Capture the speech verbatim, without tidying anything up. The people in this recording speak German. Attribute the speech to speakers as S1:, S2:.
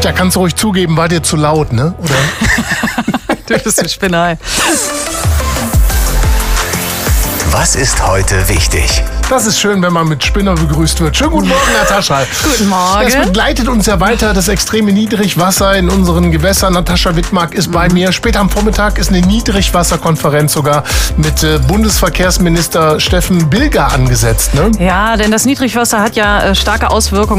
S1: Da kannst du ruhig zugeben, war dir zu laut, ne? Oder?
S2: Du bist ein Spinner.
S3: Was ist heute wichtig?
S1: Das ist schön, wenn man mit Spinner begrüßt wird. Schönen guten Morgen, Natascha.
S2: Guten Morgen.
S1: Es begleitet uns ja weiter, das extreme Niedrigwasser in unseren Gewässern. Natascha Wittmark ist bei mir. Später am Vormittag ist eine Niedrigwasserkonferenz sogar mit äh, Bundesverkehrsminister Steffen Bilger angesetzt. Ne?
S2: Ja, denn das Niedrigwasser hat ja äh, starke Auswirkungen